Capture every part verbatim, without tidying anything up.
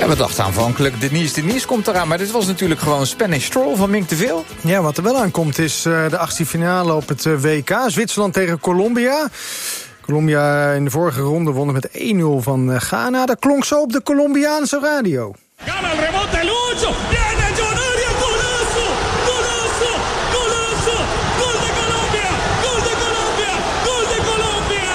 Ja, we dachten aanvankelijk, Denise Denise komt eraan. Maar dit was natuurlijk gewoon Spanish Stroll van Mink de Veel. Ja, wat er wel aankomt is uh, de achtste finale op het uh, W K. Zwitserland tegen Colombia. Colombia in de vorige ronde won met één nul van uh, Ghana. Dat klonk zo op de Colombiaanse radio. Gana el rebote, Lucho. Viene Jonaria, golazo, golazo, golazo. Gol de Colombia, gol de Colombia, gol de Colombia.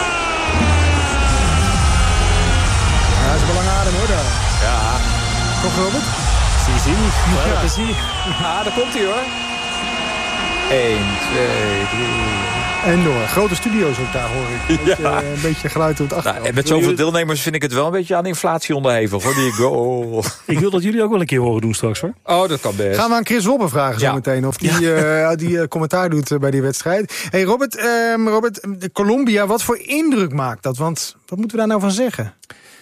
Ja, dat is een lange adem hoor daar. Ja. Toch, Robert? Zie, zie. Ja, Ja. precies. Ah, daar komt hij hoor. één, twee, drie... En door. Grote studio's ook daar, hoor ik. Een beetje, Ja. een beetje geluid op het achtergrond. Nou, en met zoveel deelnemers vind ik het wel een beetje aan inflatie onderhevig, hoor, die goal. Ik wil dat jullie ook wel een keer horen doen straks, hoor. Oh, dat kan best. Gaan we aan Chris Wobbe vragen zo Ja. meteen of die, ja. uh, die uh, commentaar doet uh, bij die wedstrijd. Hey Robert, um, Robert, de Colombia, wat voor indruk maakt dat? Want wat moeten we daar nou van zeggen?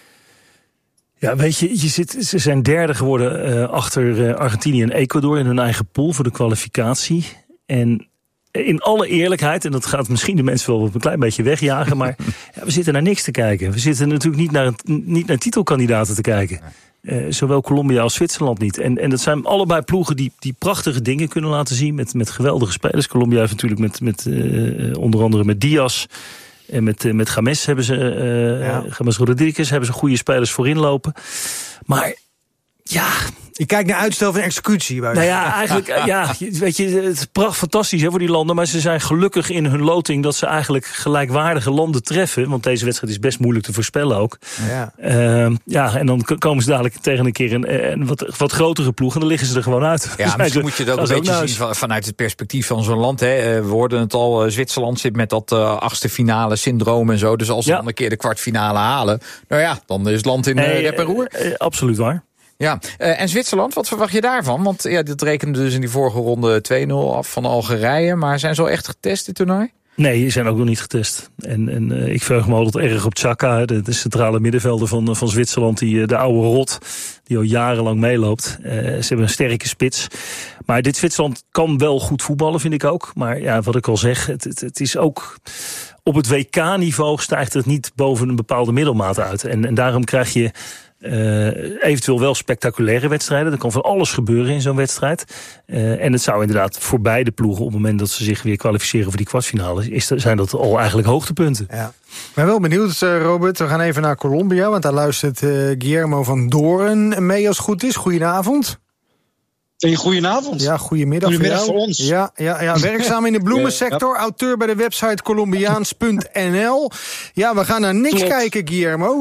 Ja, weet je, je zit, ze zijn derde geworden uh, achter uh, Argentinië en Ecuador in hun eigen pool voor de kwalificatie. En in alle eerlijkheid, en dat gaat misschien de mensen wel op een klein beetje wegjagen, maar ja, we zitten naar niks te kijken. We zitten natuurlijk niet naar, een, niet naar titelkandidaten te kijken. Uh, zowel Colombia als Zwitserland niet. En, en dat zijn allebei ploegen die, die prachtige dingen kunnen laten zien met, met geweldige spelers. Colombia heeft natuurlijk met, met uh, onder andere met Diaz en met, uh, met James hebben ze, uh, ja. James Rodriguez hebben ze goede spelers voorin lopen. Maar ja, Je kijkt naar uitstel van executie. nou ja, eigenlijk, ja, weet je, het is pracht fantastisch hè, voor die landen. Maar ze zijn gelukkig in hun loting dat ze eigenlijk gelijkwaardige landen treffen. Want deze wedstrijd is best moeilijk te voorspellen ook. Ja, uh, ja en dan komen ze dadelijk tegen een keer een, een wat, wat grotere ploeg. En dan liggen ze er gewoon uit. Ja, misschien moet je het ook een beetje zien van, vanuit het perspectief van zo'n land. Hè. We hoorden het al, uh, Zwitserland zit met dat uh, achtste finale syndroom en zo. Dus als ze ja. dan een keer de kwartfinale halen, nou ja, dan is het land in uh, nee, rep en roer. Uh, uh, absoluut waar. Ja, uh, en Zwitserland, wat verwacht je daarvan? Want ja, dit rekende dus in die vorige ronde twee nul af van Algerije. Maar zijn ze al echt getest, dit toernooi? Nee, die zijn ook nog niet getest. En, en uh, ik verheug me altijd erg op Xhaka, de, de centrale middenvelder van, van Zwitserland. Die, de oude rot, die al jarenlang meeloopt. Uh, ze hebben een sterke spits. Maar dit Zwitserland kan wel goed voetballen, vind ik ook. Maar ja, wat ik al zeg, het, het, het is ook op het W K-niveau stijgt het niet boven een bepaalde middelmaat uit. En, en daarom krijg je Uh, eventueel wel spectaculaire wedstrijden. Er kan van alles gebeuren in zo'n wedstrijd. Uh, en het zou inderdaad voor beide ploegen, op het moment dat ze zich weer kwalificeren voor die kwartfinale, is, zijn dat al eigenlijk hoogtepunten. Ja. Ik ben wel benieuwd, uh, Robert. We gaan even naar Colombia, want daar luistert uh, Guillermo van Doorn mee als het goed is. Goedenavond. Hey, goedenavond. Ja, goedemiddag, goedemiddag voor, voor ons. Ja, ja, ja, werkzaam in de bloemensector, ja, ja. Auteur bij de website colombiaans punt n l. Ja, we gaan naar niks Klopt. kijken, Guillermo.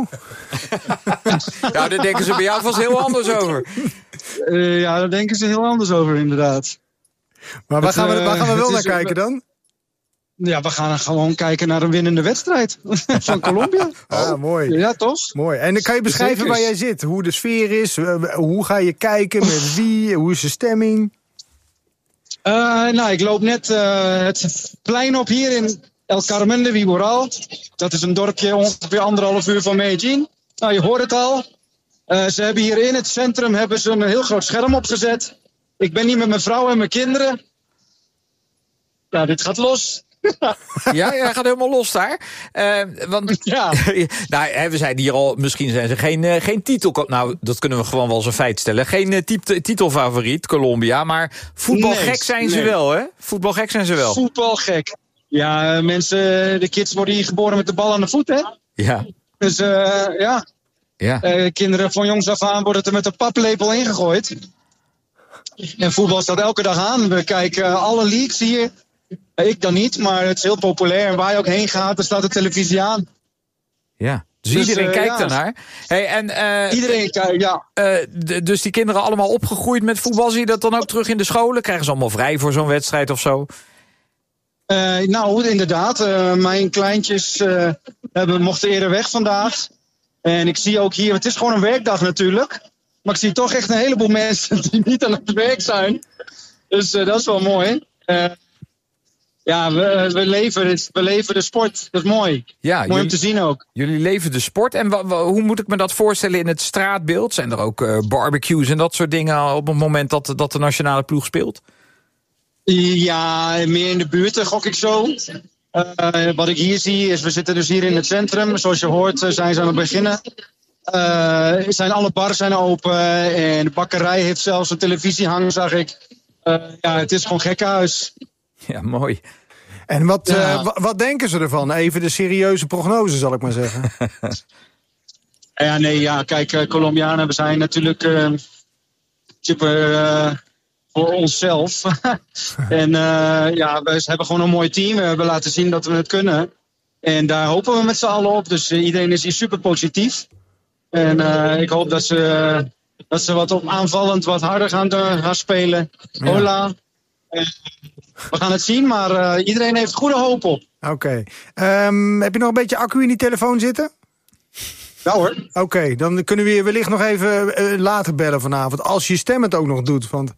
Nou, daar denken ze bij jou vast heel anders over. Uh, ja, daar denken ze heel anders over, inderdaad. Maar waar, het, gaan, we, waar gaan we wel naar kijken dan? Ja, we gaan gewoon kijken naar een winnende wedstrijd van Colombia. Ah, mooi. Ja, toch? Mooi. En dan kan je beschrijven Zeker. waar jij zit. Hoe de sfeer is, hoe ga je kijken, met wie, hoe is de stemming? Uh, nou, ik loop net uh, het plein op hier in El Carmen de Viboral. Dat is een dorpje ongeveer anderhalf uur van Medellin. Nou, je hoort het al. Uh, ze hebben hier in het centrum hebben ze een heel groot scherm opgezet. Ik ben hier met mijn vrouw en mijn kinderen. Ja, dit gaat los. Ja, hij gaat helemaal los daar. Uh, want, ja. nou, we zijn hier al, misschien zijn ze geen, uh, geen titel... Nou, dat kunnen we gewoon wel als een feit stellen. Geen uh, typ, titelfavoriet, Colombia. Maar voetbalgek nee, zijn ze nee. wel, hè? Voetbalgek zijn ze wel. Voetbalgek. Ja, mensen, de kids worden hier geboren met de bal aan de voet, hè? Ja. Dus, uh, ja. ja. Uh, kinderen van jongs af aan worden er met een paplepel ingegooid. En voetbal staat elke dag aan. We kijken uh, alle leagues hier. Ik dan niet, maar het is heel populair. En waar je ook heen gaat, er staat de televisie aan. Ja, dus, dus iedereen uh, kijkt ja. daarnaar. Hey, en, uh, iedereen kijkt, ja. Uh, d- dus die kinderen allemaal opgegroeid met voetbal. Zie je dat dan ook terug in de scholen? Krijgen ze allemaal vrij voor zo'n wedstrijd of zo? Uh, nou, inderdaad. Uh, mijn kleintjes uh, hebben, mochten eerder weg vandaag. En ik zie ook hier, het is gewoon een werkdag natuurlijk. Maar ik zie toch echt een heleboel mensen die niet aan het werk zijn. Dus uh, dat is wel mooi. Uh, Ja, we, we, leven, we leven de sport. Dat is mooi. Ja, mooi jullie, om te zien ook. Jullie leven de sport. En wa, wa, hoe moet ik me dat voorstellen in het straatbeeld? Zijn er ook uh, barbecues en dat soort dingen op het moment dat, dat de nationale ploeg speelt? Ja, meer in de buurt, gok ik zo. Uh, wat ik hier zie is, we zitten dus hier in het centrum. Zoals je hoort zijn ze aan het beginnen. uh, zijn alle bars zijn open. En de bakkerij heeft zelfs een televisie hangen, zag ik. Uh, ja, het is gewoon gekkenhuis. Ja, mooi. En wat, Ja. uh, wat, wat denken ze ervan? Even de serieuze prognose, zal ik maar zeggen. Ja, nee, ja, kijk, uh, Colombianen, we zijn natuurlijk uh, super uh, voor onszelf. en uh, ja, we hebben gewoon een mooi team. We hebben laten zien dat we het kunnen. En daar hopen we met z'n allen op. Dus uh, iedereen is hier super positief. En uh, ik hoop dat ze, uh, dat ze wat op aanvallend wat harder gaan, uh, gaan spelen. Ja. Hola. Uh, we gaan het zien, maar uh, iedereen heeft goede hoop op. Oké. Okay. Um, heb je nog een beetje accu in die telefoon zitten? Ja hoor. Oké, okay, dan kunnen we je wellicht nog even uh, later bellen vanavond. Als je stem het ook nog doet. Want...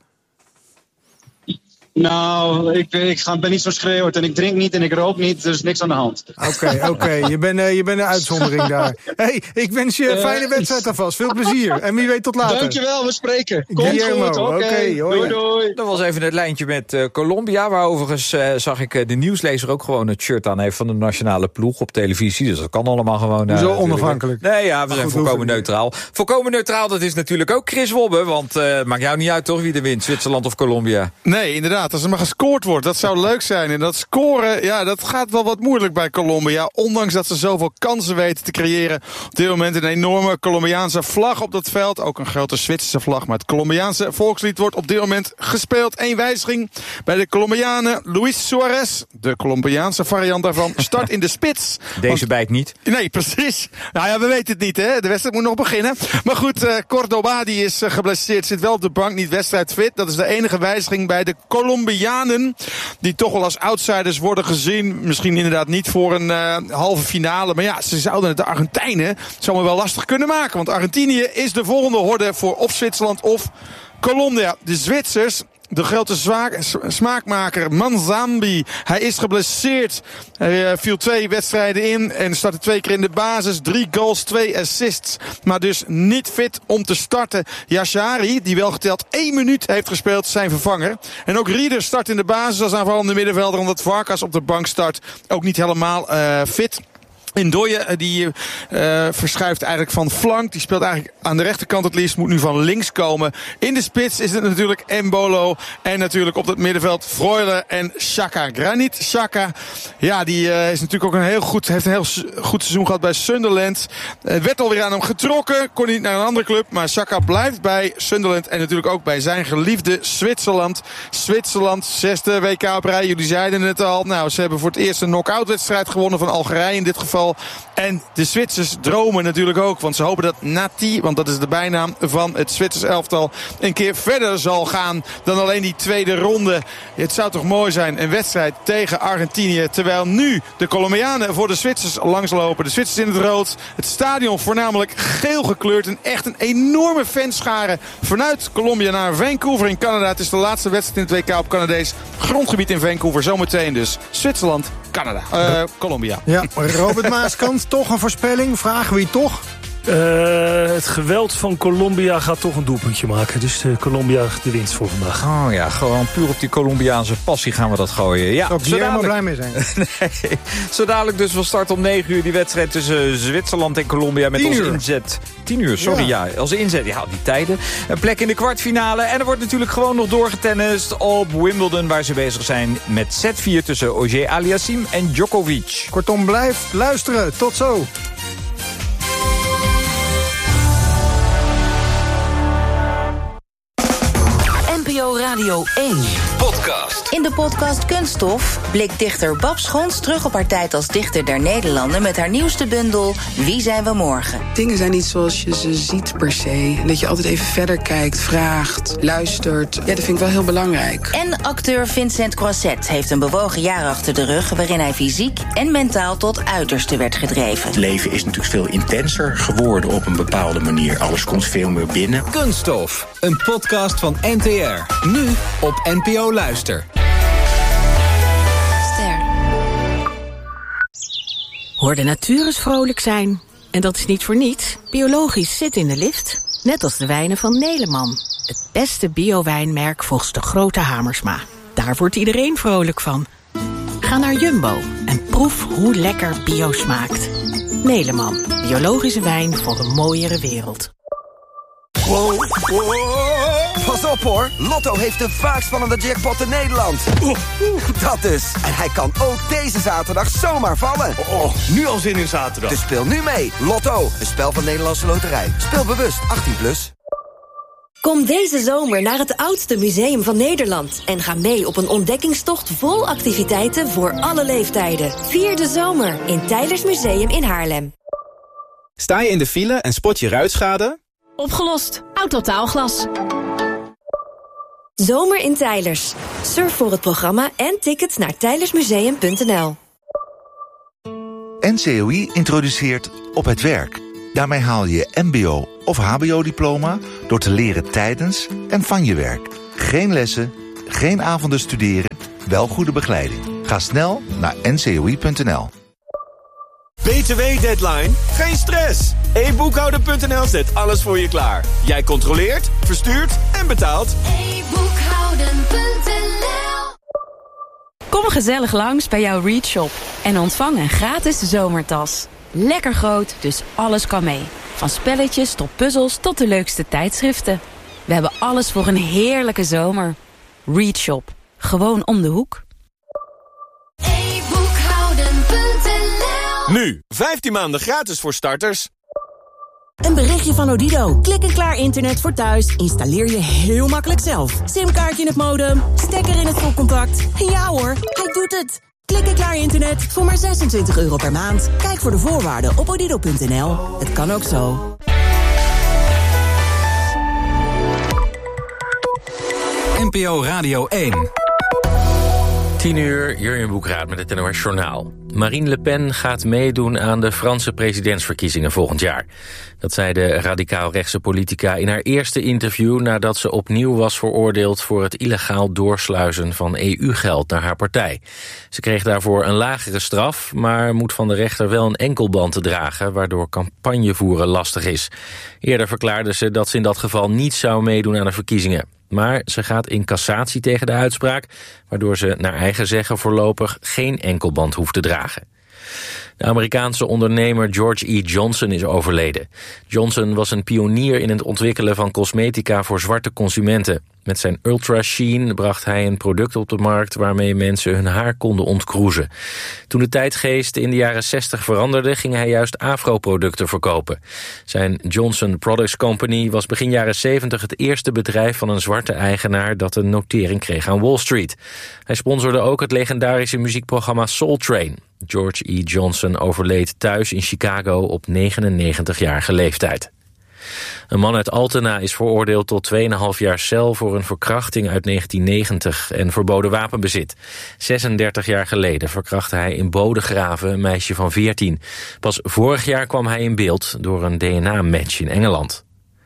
Nou, ik, ik ga, ben niet zo schreeuwend en ik drink niet en ik rook niet. Er is niks aan de hand. Oké, okay, oké. Okay. Je bent uh, je bent een uitzondering daar. Hey, ik wens je een uh, fijne wedstrijd alvast. Veel plezier. En wie weet tot later. Dankjewel, we spreken. Komt Guillermo, goed, oké. Okay. Doei, doei. Dat was even het lijntje met uh, Colombia. Waar overigens uh, zag ik uh, de nieuwslezer ook gewoon het shirt aan heeft van de nationale ploeg op televisie. Dus dat kan allemaal gewoon. Uh, Zo onafhankelijk. Nee, ja, we zijn goed, volkomen neutraal. Volkomen neutraal, dat is natuurlijk ook Chris Wobbe. Want uh, maakt jou niet uit toch wie er wint, Zwitserland of Colombia? Nee, inderdaad. Als er maar gescoord wordt, dat zou leuk zijn. En dat scoren, ja, dat gaat wel wat moeilijk bij Colombia. Ondanks dat ze zoveel kansen weten te creëren. Op dit moment een enorme Colombiaanse vlag op dat veld. Ook een grote Zwitserse vlag. Maar het Colombiaanse volkslied wordt op dit moment gespeeld. Eén wijziging bij de Colombianen. Luis Suarez, de Colombiaanse variant daarvan, start in de spits. Deze Want, bijt niet. Nee, precies. Nou ja, we weten het niet, hè. De wedstrijd moet nog beginnen. Maar goed, uh, Cordoba, die is uh, geblesseerd. Zit wel op de bank, niet wedstrijdfit. Dat is de enige wijziging bij de Colombianen. Die toch wel als outsiders worden gezien. Misschien inderdaad niet voor een uh, halve finale. Maar ja, ze zouden het de Argentijnen zomaar wel lastig kunnen maken. Want Argentinië is de volgende horde voor of Zwitserland of Colombia. De Zwitsers, de grote zwaak, smaakmaker Manzambi, hij is geblesseerd. Hij uh, viel twee wedstrijden in en startte twee keer in de basis. Drie goals, twee assists. Maar dus niet fit om te starten. Yashari, die wel geteld één minuut heeft gespeeld, zijn vervanger. En ook Rieder start in de basis als aanvallende middenvelder, omdat Varkas op de bank start. Ook niet helemaal uh, fit. Ndoye, die uh, verschuift eigenlijk van flank. Die speelt eigenlijk aan de rechterkant het liefst. Moet nu van links komen. In de spits is het natuurlijk Embolo. En natuurlijk op het middenveld Freuler en Xhaka. Granit Xhaka. Ja, die uh, is natuurlijk ook een heel goed, heeft een heel goed seizoen gehad bij Sunderland. Het uh, werd alweer aan hem getrokken. Kon niet naar een andere club. Maar Xhaka blijft bij Sunderland. En natuurlijk ook bij zijn geliefde Zwitserland. Zwitserland, zesde W K op rij. Jullie zeiden het al. Nou, ze hebben voor het eerst een knock-out wedstrijd gewonnen van Algerije in dit geval. En de Zwitsers dromen natuurlijk ook. Want ze hopen dat Nati, want dat is de bijnaam van het Zwitsers elftal, een keer verder zal gaan dan alleen die tweede ronde. Het zou toch mooi zijn, een wedstrijd tegen Argentinië. Terwijl nu de Colombianen voor de Zwitsers langslopen. De Zwitsers in het rood. Het stadion voornamelijk geel gekleurd. En echt een enorme fanschare vanuit Colombia naar Vancouver in Canada. Het is de laatste wedstrijd in het W K op Canadees grondgebied in Vancouver. Zometeen dus Zwitserland, Canada, uh, Colombia. Ja, Robert Maaskant, toch een voorspelling? Vragen we je toch? Uh, het geweld van Colombia gaat toch een doelpuntje maken. Dus uh, Colombia de winst voor vandaag. Oh ja, gewoon puur op die Colombiaanse passie gaan we dat gooien. Ja, zou ik hier helemaal blij mee zijn. Nee, zo dadelijk dus van start om negen uur die wedstrijd tussen Zwitserland en Colombia met als inzet. tien uur, sorry, ja. ja. Als inzet, ja, die tijden. Een plek in de kwartfinale. En er wordt natuurlijk gewoon nog doorgetennist op Wimbledon, waar ze bezig zijn met set vier tussen Auger Aliassime en Djokovic. Kortom, blijf luisteren. Tot zo. N P O Radio één. Podcast. In de podcast Kunststof blikt dichter Bab Schons terug op haar tijd als dichter der Nederlanden met haar nieuwste bundel Wie zijn we morgen? Dingen zijn niet zoals je ze ziet per se. En dat je altijd even verder kijkt, vraagt, luistert. Ja, dat vind ik wel heel belangrijk. En acteur Vincent Croisset heeft een bewogen jaar achter de rug waarin hij fysiek en mentaal tot uiterste werd gedreven. Het leven is natuurlijk veel intenser geworden op een bepaalde manier. Alles komt veel meer binnen. Kunststof, een podcast van N T R. Nu op N P O Luister. Ster. Hoor de natuur eens vrolijk zijn. En dat is niet voor niets. Biologisch zit in de lift. Net als de wijnen van Neleman. Het beste bio-wijnmerk volgens de grote Hamersma. Daar wordt iedereen vrolijk van. Ga naar Jumbo en proef hoe lekker bio smaakt. Neleman, biologische wijn voor een mooiere wereld. Wow, wow. Pas op hoor, Lotto heeft de vaakst spannende jackpot in Nederland. Oeh, oeh. Dat dus. En hij kan ook deze zaterdag zomaar vallen. Oh, nu al zin in zaterdag. Dus speel nu mee. Lotto, een spel van Nederlandse Loterij. Speel bewust, achttien plus. Kom deze zomer naar het oudste museum van Nederland en ga mee op een ontdekkingstocht vol activiteiten voor alle leeftijden. Vier de zomer in Teylers Museum in Haarlem. Sta je in de file en spot je ruitschade? Opgelost. Autotaalglas. Zomer in Teylers. Surf voor het programma en tickets naar teylersmuseum punt n l. N C O I introduceert Op het Werk. Daarmee haal je mbo- of hbo-diploma door te leren tijdens en van je werk. Geen lessen, geen avonden studeren, wel goede begeleiding. Ga snel naar n c o i punt n l. B T W-deadline? Geen stress. e boekhouder punt n l zet alles voor je klaar. Jij controleert, verstuurt en betaalt. e boekhouden punt n l. Kom gezellig langs bij jouw Read Shop en ontvang een gratis zomertas. Lekker groot, dus alles kan mee. Van spelletjes tot puzzels tot de leukste tijdschriften. We hebben alles voor een heerlijke zomer. Read Shop. Gewoon om de hoek. e boekhouden punt n l. Nu, vijftien maanden gratis voor starters. Een berichtje van Odido. Klik en klaar internet voor thuis. Installeer je heel makkelijk zelf. Simkaartje in het modem, stekker in het stopcontact. Ja hoor, hij doet het. Klik en klaar internet voor maar zesentwintig euro per maand. Kijk voor de voorwaarden op odido punt n l. Het kan ook zo. N P O Radio één. tien uur, Jurjen Boekraad met het N O S Journaal. Marine Le Pen gaat meedoen aan de Franse presidentsverkiezingen volgend jaar. Dat zei de radicaal-rechtse politica in haar eerste interview nadat ze opnieuw was veroordeeld voor het illegaal doorsluizen van E U-geld naar haar partij. Ze kreeg daarvoor een lagere straf, maar moet van de rechter wel een enkelband te dragen, waardoor campagnevoeren lastig is. Eerder verklaarde ze dat ze in dat geval niet zou meedoen aan de verkiezingen. Maar ze gaat in cassatie tegen de uitspraak, waardoor ze naar eigen zeggen voorlopig geen enkelband hoeft te dragen. De Amerikaanse ondernemer George E. Johnson is overleden. Johnson was een pionier in het ontwikkelen van cosmetica voor zwarte consumenten. Met zijn Ultra Sheen bracht hij een product op de markt waarmee mensen hun haar konden ontkroezen. Toen de tijdgeest in de jaren zestig veranderde, ging hij juist afro-producten verkopen. Zijn Johnson Products Company was begin jaren zeventig het eerste bedrijf van een zwarte eigenaar dat een notering kreeg aan Wall Street. Hij sponsorde ook het legendarische muziekprogramma Soul Train. George E. Johnson overleed thuis in Chicago op negenennegentigjarige leeftijd. Een man uit Altena is veroordeeld tot twee komma vijf jaar cel voor een verkrachting uit negentien negentig en verboden wapenbezit. zesendertig jaar geleden verkrachtte hij in Bodegraven een meisje van veertien. Pas vorig jaar kwam hij in beeld door een D N A-match in Engeland.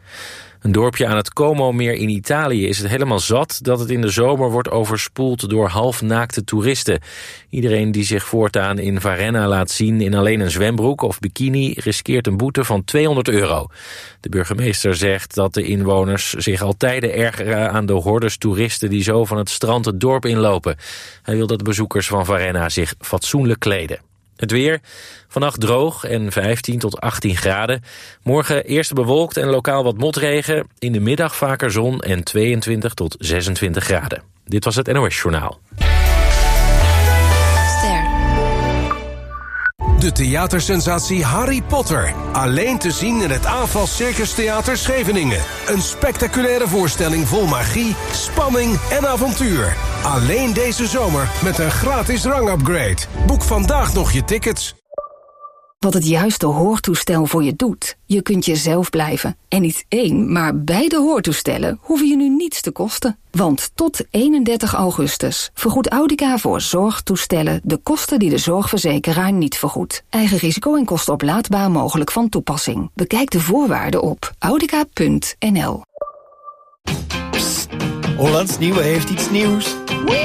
Een dorpje aan het Como-meer in Italië is het helemaal zat dat het in de zomer wordt overspoeld door halfnaakte toeristen. Iedereen die zich voortaan in Varenna laat zien in alleen een zwembroek of bikini riskeert een boete van tweehonderd euro. De burgemeester zegt dat de inwoners zich al tijden ergeren aan de hordes toeristen die zo van het strand het dorp inlopen. Hij wil dat de bezoekers van Varenna zich fatsoenlijk kleden. Het weer, vannacht droog en vijftien tot achttien graden. Morgen eerst bewolkt en lokaal wat motregen. In de middag vaker zon en tweeëntwintig tot zesentwintig graden. Dit was het N O S Journaal. De theatersensatie Harry Potter. Alleen te zien in het Aanval Circus Theater Scheveningen. Een spectaculaire voorstelling vol magie, spanning en avontuur. Alleen deze zomer met een gratis rangupgrade. Boek vandaag nog je tickets. Wat het juiste hoortoestel voor je doet. Je kunt jezelf blijven. En niet één, maar beide hoortoestellen hoeven je nu niets te kosten. Want tot eenendertig augustus vergoedt Audica voor zorgtoestellen de kosten die de zorgverzekeraar niet vergoedt. Eigen risico en kosten oplaadbaar mogelijk van toepassing. Bekijk de voorwaarden op audica punt n l. Psst, Hollands Nieuwe heeft iets nieuws.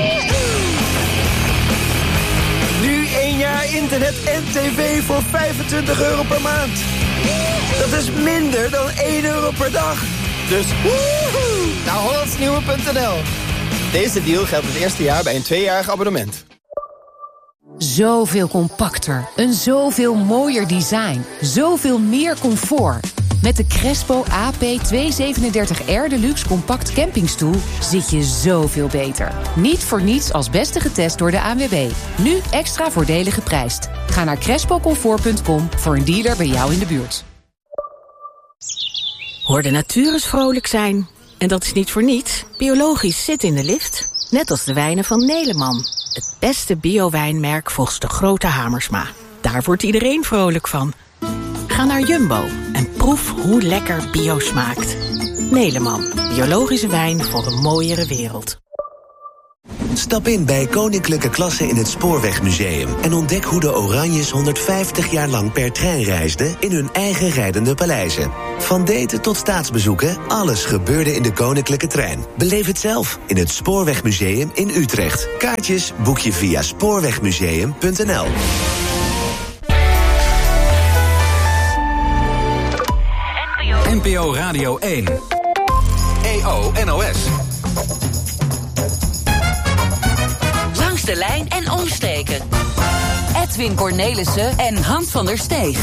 Internet en tv voor vijfentwintig euro per maand. Dat is minder dan één euro per dag. Dus woehoe, naar hollandsnieuwe punt n l. Deze deal geldt het eerste jaar bij een tweejarig abonnement. Zoveel compacter, een zoveel mooier design, zoveel meer comfort. Met de Crespo A P tweehonderdzevenendertig R Deluxe Compact Campingstoel zit je zoveel beter. Niet voor niets als beste getest door de A N W B. Nu extra voordelig geprijsd. Ga naar crespo comfort punt com voor een dealer bij jou in de buurt. Hoor de natuur eens vrolijk zijn. En dat is niet voor niets. Biologisch zit in de lift. Net als de wijnen van Neleman. Het beste bio-wijnmerk volgens de grote Hamersma. Daar wordt iedereen vrolijk van. Ga naar Jumbo en proef hoe lekker bio smaakt. Neleman, biologische wijn voor een mooiere wereld. Stap in bij Koninklijke Klasse in het Spoorwegmuseum en ontdek hoe de Oranjes honderdvijftig jaar lang per trein reisden in hun eigen rijdende paleizen. Van daten tot staatsbezoeken, alles gebeurde in de Koninklijke Trein. Beleef het zelf in het Spoorwegmuseum in Utrecht. Kaartjes boek je via spoorwegmuseum punt n l. N P O Radio één. E O N O S. Langs de lijn en omstreken. Edwin Cornelissen en Hans van der Steeg.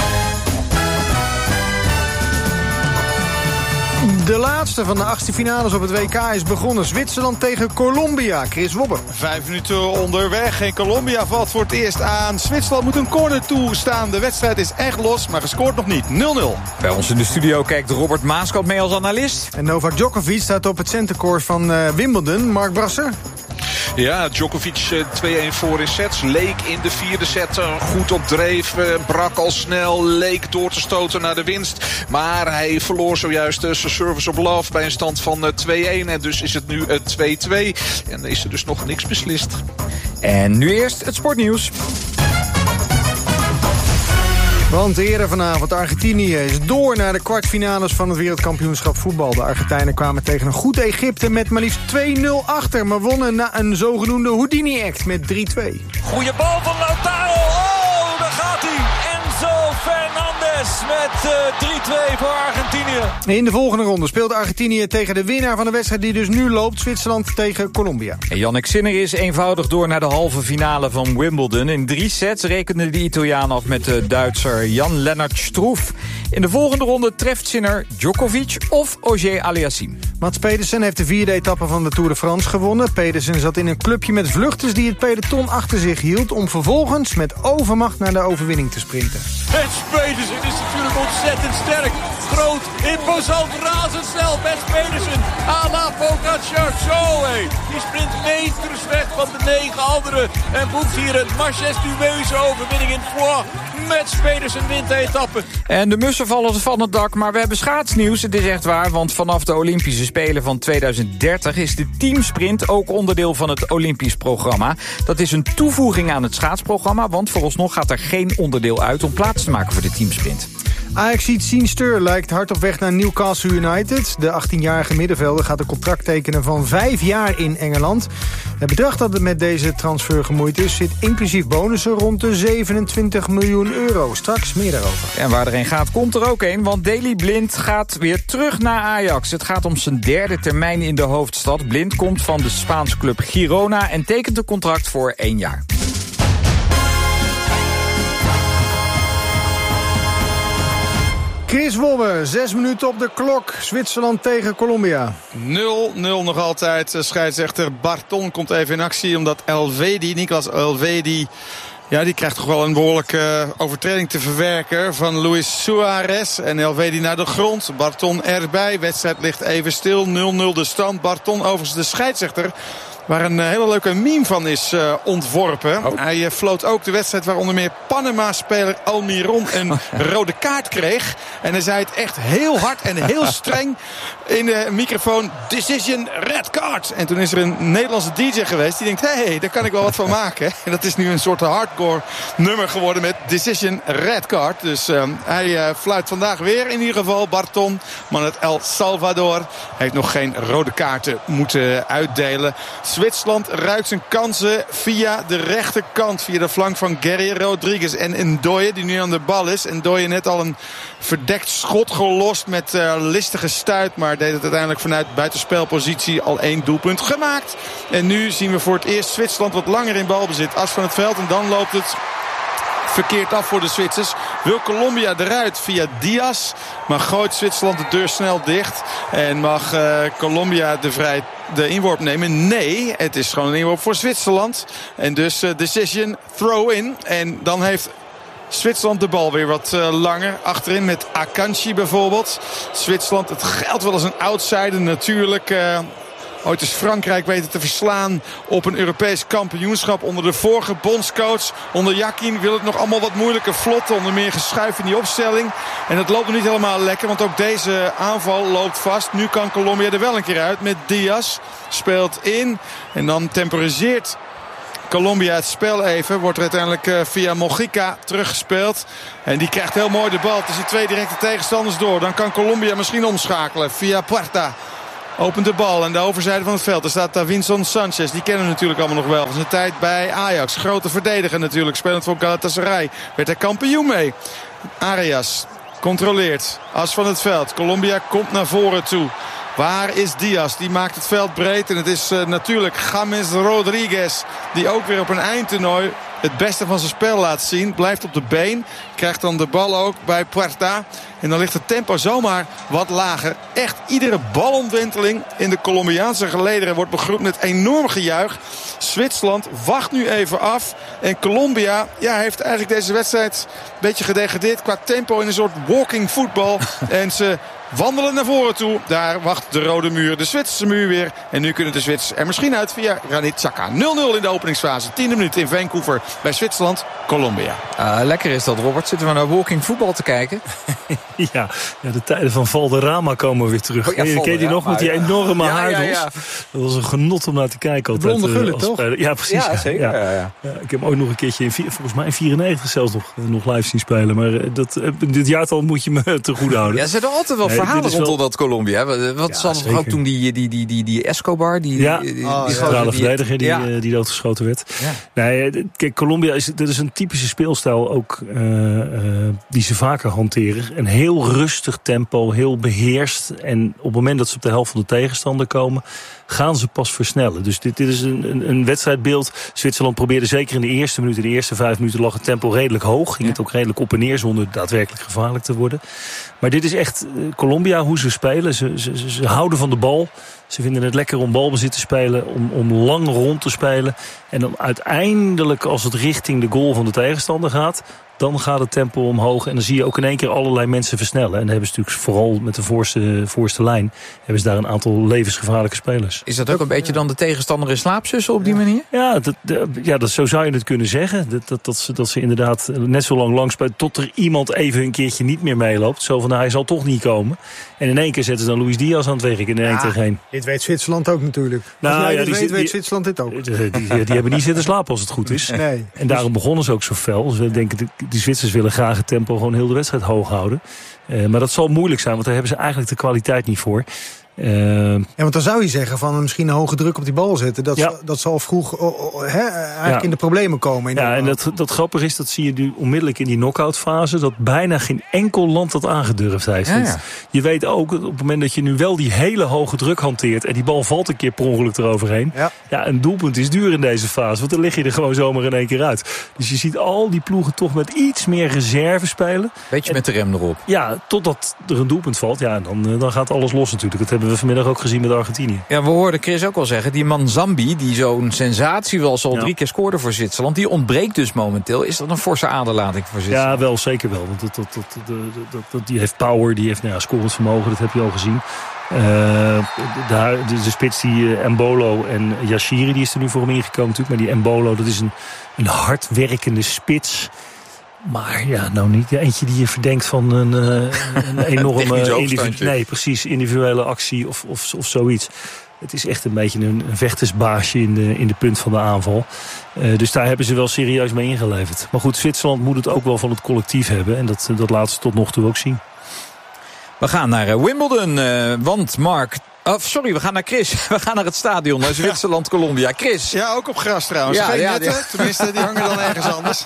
De laatste van de achtste finales op het W K is begonnen. Zwitserland tegen Colombia. Chris Wobbe. Vijf minuten onderweg en Colombia valt voor het eerst aan. Zwitserland moet een corner toestaan. De wedstrijd is echt los, maar gescoord nog niet. nul nul. Bij ons in de studio kijkt Robert Maaskant mee als analist. En Novak Djokovic staat op het centercourt van uh, Wimbledon. Mark Brasser. Ja, Djokovic twee-een voor in sets. Leek in de vierde set goed op dreef. Brak al snel. Leek door te stoten naar de winst. Maar hij verloor zojuist zijn service op love bij een stand van twee-een. En dus is het nu twee-twee. En is er dus nog niks beslist. En nu eerst het sportnieuws. Want eerder vanavond Argentinië is door naar de kwartfinales van het wereldkampioenschap voetbal. De Argentijnen kwamen tegen een goed Egypte met maar liefst twee nul achter. Maar wonnen na een zogenoemde Houdini-act met drie twee. Goeie bal van Lautaro. Oh, daar gaat hij. Enzo Fernandez met uh, drie twee voor Argentinië. In de volgende ronde speelt Argentinië tegen de winnaar van de wedstrijd die dus nu loopt. Zwitserland tegen Colombia. En Jannik Sinner is eenvoudig door naar de halve finale van Wimbledon. In drie sets rekende de Italiaan af met de Duitser Jan-Lennart Struff. In de volgende ronde treft Sinner Djokovic of Auger Aliassime. Mats Pedersen heeft de vierde etappe van de Tour de France gewonnen. Pedersen zat in een clubje met vluchters die het peloton achter zich hield, om vervolgens met overmacht naar de overwinning te sprinten. Mats Pedersen is natuurlijk ontzettend sterk. Groot, imposant, razendsnel. Mats Pedersen, à la Pogacar. Zo, hé. Die sprint meters weg van de negen anderen. En boekt hier een majestueuze overwinning in Foix. Mats Pedersen wint de etappe. En de mussen vallen van het dak, maar we hebben schaatsnieuws. Het is echt waar, want vanaf de Olympische Spelen van tweeduizend dertig... is de teamsprint ook onderdeel van het Olympisch programma. Dat is een toevoeging aan het schaatsprogramma, want vooralsnog gaat er geen onderdeel uit om plaats te maken voor de teamsprint. Ajaxiet Sien Steur lijkt hard op weg naar Newcastle United. De achttienjarige middenvelder gaat een contract tekenen van vijf jaar in Engeland. Het bedrag dat met deze transfer gemoeid is, zit inclusief bonussen rond de zevenentwintig miljoen euro. Straks meer daarover. En waar er een gaat, komt er ook een, want Daley Blind gaat weer terug naar Ajax. Het gaat om zijn derde termijn in de hoofdstad. Blind komt van de Spaanse club Girona en tekent een contract voor één jaar. Chris Wobbe, zes minuten op de klok. Zwitserland tegen Colombia. nul nul nog altijd. Scheidsrechter Barton komt even in actie, omdat Elvedi, Nicolas Elvedi, ja, die krijgt toch wel een behoorlijke overtreding te verwerken van Luis Suarez. En Elvedi naar de grond. Barton erbij. Wedstrijd ligt even stil. nul nul de stand. Barton overigens de scheidsrechter, waar een hele leuke meme van is uh, ontworpen. Oh. Hij uh, floot ook de wedstrijd waar onder meer Panama-speler Almiron een rode kaart kreeg. En hij zei het echt heel hard en heel streng in de microfoon: decision, red card. En toen is er een Nederlandse D J geweest die denkt: hé, hey, daar kan ik wel wat van maken. En dat is nu een soort hardcore nummer geworden met decision red card. Dus uh, hij uh, fluit vandaag weer in ieder geval Barton. Maar het El Salvador heeft nog geen rode kaarten moeten uitdelen. Zwitserland ruikt zijn kansen via de rechterkant. Via de flank van Guerrier Rodriguez en Ndoye die nu aan de bal is. Ndoye net al een verdekt schot gelost met uh, listige stuit. Maar deed het uiteindelijk vanuit buitenspelpositie al één doelpunt gemaakt. En nu zien we voor het eerst Zwitserland wat langer in balbezit. As van het veld en dan loopt het verkeerd af voor de Zwitsers. Wil Colombia eruit via Diaz. Maar gooit Zwitserland de deur snel dicht. En mag uh, Colombia de, vrij, de inworp nemen? Nee, het is gewoon een inworp voor Zwitserland. En dus uh, decision throw in. En dan heeft Zwitserland de bal weer wat uh, langer. Achterin met Akanji bijvoorbeeld. Zwitserland, het geldt wel als een outsider natuurlijk. Uh, Ooit is Frankrijk weten te verslaan op een Europees kampioenschap. Onder de vorige bondscoach, onder Jakin, wil het nog allemaal wat moeilijker vlotten. Onder meer geschuif in die opstelling. En het loopt nog niet helemaal lekker, want ook deze aanval loopt vast. Nu kan Colombia er wel een keer uit met Diaz. Speelt in en dan temporiseert Colombia het spel even. Wordt er uiteindelijk uh, via Mojica teruggespeeld. En die krijgt heel mooi de bal tussen twee directe tegenstanders door. Dan kan Colombia misschien omschakelen via Puerta. Opent de bal aan de overzijde van het veld. Er staat Davinson Sanchez. Die kennen we natuurlijk allemaal nog wel van zijn tijd bij Ajax. Grote verdediger natuurlijk. Spelend voor Galatasaray. Werd hij kampioen mee. Arias controleert. As van het veld. Colombia komt naar voren toe. Waar is Diaz? Die maakt het veld breed. En het is uh, natuurlijk James Rodriguez. Die ook weer op een eindtoernooi het beste van zijn spel laat zien. Blijft op de been. Krijgt dan de bal ook bij Puerta. En dan ligt het tempo zomaar wat lager. Echt iedere balomwenteling in de Colombiaanse gelederen wordt begroet met enorm gejuich. Zwitserland wacht nu even af. En Colombia ja, heeft eigenlijk deze wedstrijd een beetje gedegradeerd qua tempo in een soort walking football. En ze wandelen naar voren toe. Daar wacht de rode muur, de Zwitserse muur weer. En nu kunnen de Zwitsers er misschien uit via Granit Xhaka. nul nul in de openingsfase. Tiende minuut in Vancouver bij Zwitserland, Colombia. Uh, lekker is dat, Robert. Zitten we naar walking voetbal te kijken? ja, ja, de tijden van Valderrama komen weer terug. Oh, ja, Ken je die nog met die enorme ja, haardos? Ja, ja. Dat was een genot om naar te kijken. Altijd, de blonde gullet, toch? Speler. Ja, precies. Ja, zeker. Ja. Ja, ja. Ja, ik heb hem ooit nog een keertje, in, volgens mij in vierennegentig zelfs nog, nog live zien spelen. Maar dat, dit jaartal moet je me te goed houden. Ja, er zitten altijd wel nee, verhalen rondom wel dat Colombia. Wat ja, was dan ook toen die, die, die, die, die Escobar? Die, ja, die, die, oh, die centrale verdediger die, ja. die doodgeschoten werd. Ja. Nee, kijk, Colombia is, dat is een typische speelstijl ook uh, uh, die ze vaker hanteren. Een heel rustig tempo, heel beheerst. En op het moment dat ze op de helft van de tegenstander komen, gaan ze pas versnellen. Dus dit, dit is een, een, een wedstrijdbeeld. Zwitserland probeerde zeker in de eerste minuut, in de eerste vijf minuten lag het tempo redelijk hoog. Ging ja. het ook redelijk op en neer zonder daadwerkelijk gevaarlijk te worden. Maar dit is echt uh, Colombia, hoe ze spelen. Ze, ze, ze, ze houden van de bal. Ze vinden het lekker om balbezit te spelen, om, om lang rond te spelen. En dan uiteindelijk, als het richting de goal van de tegenstander gaat, dan gaat het tempo omhoog. En dan zie je ook in één keer allerlei mensen versnellen. En dan hebben ze natuurlijk vooral met de voorste, voorste lijn, hebben ze daar een aantal levensgevaarlijke spelers. Is dat ook een beetje dan de tegenstander in slaap sussen op die manier? Ja, dat, ja dat, zo zou je het kunnen zeggen. Dat, dat, dat, ze, dat ze inderdaad net zo lang lang spelen tot er iemand even een keertje niet meer meeloopt. Zo van, nou, hij zal toch niet komen. En in één keer zetten ze dan Luis Diaz aan het werk in één ja, tegen één. Dit weet Zwitserland ook natuurlijk. Nou, als jij ja, dit die, weet, die, weet Zwitserland dit ook. Die, die, die, die hebben niet zitten slapen als het goed is. Nee. En daarom begonnen ze ook zo fel. Ze denken, die Zwitsers willen graag het tempo gewoon heel de wedstrijd hoog houden. Uh, maar dat zal moeilijk zijn, want daar hebben ze eigenlijk de kwaliteit niet voor. Uh, ja, want dan zou je zeggen van misschien een hoge druk op die bal zetten. Dat, ja. zal, dat zal vroeg uh, uh, he, eigenlijk ja. in de problemen komen. In ja, en dat, dat grappige is, dat zie je nu onmiddellijk in die knock-out fase, dat bijna geen enkel land dat aangedurfd heeft. Ja, ja. Je weet ook, op het moment dat je nu wel die hele hoge druk hanteert en die bal valt een keer per ongeluk eroverheen. Ja. ja, een doelpunt is duur in deze fase, want dan lig je er gewoon zomaar in één keer uit. Dus je ziet al die ploegen toch met iets meer reserve spelen. Beetje en, met de rem erop. Ja, totdat er een doelpunt valt. Ja, dan, dan gaat alles los natuurlijk. Dat hebben we vanmiddag ook gezien met Argentinië. Ja, we hoorden Chris ook al zeggen, die man Zambi, die zo'n sensatie was, al ja. drie keer scoorde voor Zwitserland, die ontbreekt dus momenteel. Is dat een forse aderlating voor Zwitserland? Ja, wel, zeker wel. Want dat, dat, dat, dat, dat, dat, die heeft power, die heeft nou ja, scorend vermogen, dat heb je al gezien. Uh, de, de, de spits die uh, Embolo en Yashiri, die is er nu voor hem ingekomen natuurlijk. Maar die Embolo, dat is een, een hardwerkende spits. Maar ja, nou niet eentje die je verdenkt van een, een enorme individu- nee, precies, individuele actie of, of, of zoiets. Het is echt een beetje een, een vechtersbaasje in de, in de punt van de aanval. Uh, dus daar hebben ze wel serieus mee ingeleverd. Maar goed, Zwitserland moet het ook wel van het collectief hebben. En dat, dat laten ze tot nog toe ook zien. We gaan naar uh, Wimbledon, uh, want Mark... Oh, sorry, we gaan naar Chris. We gaan naar het stadion, naar Zwitserland, Colombia. Chris. Ja, ook op gras trouwens. Ja, Geen ja, netten, ja. tenminste, die hangen dan ergens anders.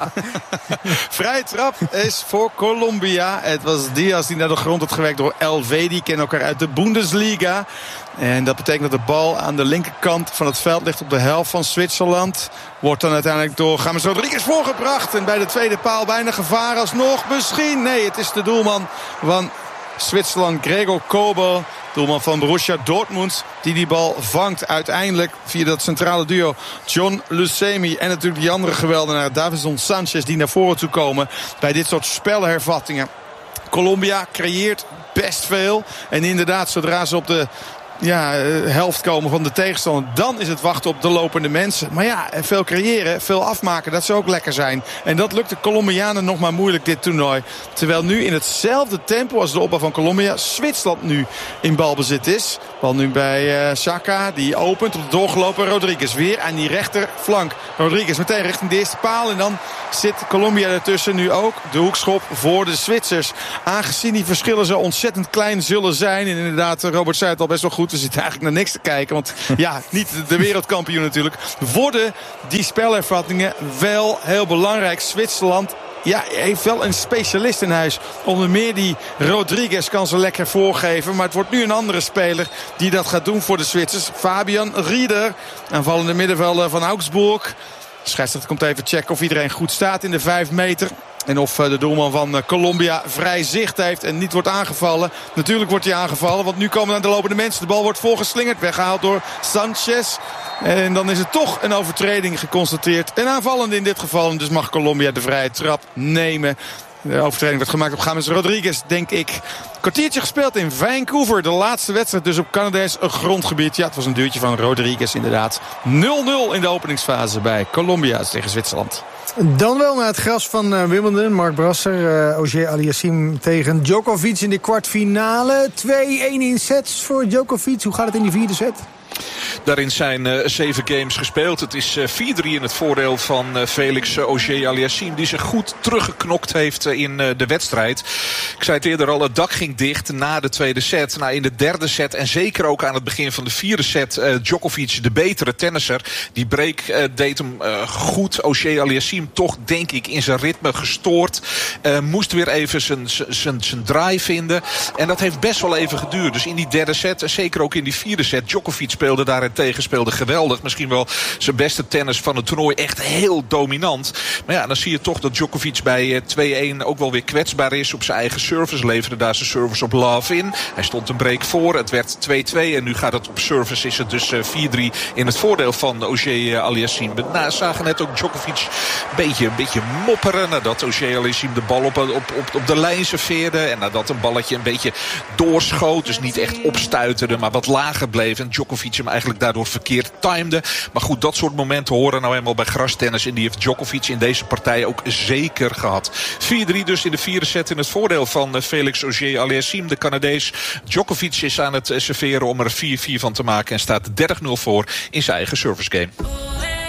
Vrije trap is voor Colombia. Het was Diaz die naar de grond had gewerkt door L V. Die kennen elkaar uit de Bundesliga. En dat betekent dat de bal aan de linkerkant van het veld ligt op de helft van Zwitserland. Wordt dan uiteindelijk door James Rodriguez voorgebracht. En bij de tweede paal bijna gevaar alsnog. Misschien, nee, het is de doelman van Zwitserland, Gregor Kobel. Doelman van Borussia Dortmund, die die bal vangt uiteindelijk via dat centrale duo John Lucemi en natuurlijk die andere geweldenaar Davinson Sanchez die naar voren toe komen bij dit soort spelhervattingen. Colombia creëert best veel en inderdaad zodra ze op de ja, helft komen van de tegenstander, dan is het wachten op de lopende mensen. Maar ja, veel creëren, veel afmaken, dat zou ook lekker zijn. En dat lukt de Colombianen nog maar moeilijk dit toernooi. Terwijl nu in hetzelfde tempo als de opbouw van Colombia Zwitserland nu in balbezit is. Bal nu bij uh, Xhaka, die opent op de doorgelopen Rodriguez. Weer aan die rechterflank. Rodriguez meteen richting de eerste paal. En dan zit Colombia ertussen nu ook. De hoekschop voor de Zwitsers. Aangezien die verschillen zo ontzettend klein zullen zijn. En inderdaad, Robert zei het al best wel goed. We zitten eigenlijk naar niks te kijken. Want ja, niet de wereldkampioen natuurlijk. Worden die spelervattingen wel heel belangrijk. Zwitserland, ja, heeft wel een specialist in huis. Onder meer die Rodriguez kan ze lekker voorgeven. Maar het wordt nu een andere speler die dat gaat doen voor de Zwitsers. Fabian Rieder, aanvallende middenvelder van Augsburg. De scheidsrechter komt even checken of iedereen goed staat in de vijf meter. En of de doelman van Colombia vrij zicht heeft en niet wordt aangevallen. Natuurlijk wordt hij aangevallen, want nu komen aan de lopende mensen. De bal wordt voorgeslingerd, weggehaald door Sanchez. En dan is er toch een overtreding geconstateerd. Een aanvallende in dit geval. En dus mag Colombia de vrije trap nemen. De overtreding werd gemaakt op James Rodriguez, denk ik. Kwartiertje gespeeld in Vancouver. De laatste wedstrijd dus op Canadees grondgebied. Ja, het was een duurtje van Rodriguez inderdaad. nul nul in de openingsfase bij Colombia tegen Zwitserland. Dan wel naar het gras van uh, Wimbledon. Mark Brasser, uh, Auger Aliassime tegen Djokovic in de kwartfinale. twee-een in sets voor Djokovic. Hoe gaat het in die vierde set? Daarin zijn uh, zeven games gespeeld. Het is uh, vier drie in het voordeel van uh, Felix uh, Auger Aliassime, die zich goed teruggeknokt heeft uh, in uh, de wedstrijd. Ik zei het eerder al, het dak ging dicht na de tweede set. Nou, in de derde set en zeker ook aan het begin van de vierde set... Uh, Djokovic, de betere tennisser, die break uh, deed hem uh, goed. Auger Aliassime toch, denk ik, in zijn ritme gestoord. Uh, moest weer even zijn, zijn, zijn draai vinden. En dat heeft best wel even geduurd. Dus in die derde set, zeker ook in die vierde set, Djokovic speelde daarentegen speelde geweldig. Misschien wel zijn beste tennis van het toernooi. Echt heel dominant. Maar ja, dan zie je toch dat Djokovic bij twee-een ook wel weer kwetsbaar is op zijn eigen service. Leverde daar zijn service op love in. Hij stond een break voor. Het werd twee-twee. En nu gaat het op service. Is het dus vier drie in het voordeel van Auger Aliassime. Nou, we zagen net ook Djokovic een beetje, een beetje mopperen. Nadat Auger Aliassime de bal op, op, op, op de lijn serveerde. En nadat een balletje een beetje doorschoot. Dus niet echt opstuiterde, maar wat lager bleef. En Djokovic hem eigenlijk daardoor verkeerd timede. Maar goed, dat soort momenten horen nou eenmaal bij grastennis. En die heeft Djokovic in deze partij ook zeker gehad. vier drie dus in de vierde set in het voordeel van Felix Auger Aliassime, de Canadees. Djokovic is aan het serveren om er vier vier van te maken. En staat dertig nul voor in zijn eigen service game.